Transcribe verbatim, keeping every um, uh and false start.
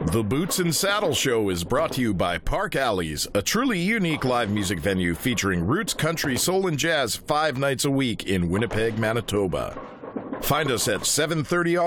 The Boots and Saddle Show is brought to you by Park Alleys, a truly unique live music venue featuring roots, country, soul, and jazz five nights a week in Winnipeg, Manitoba. Find us at seven thirty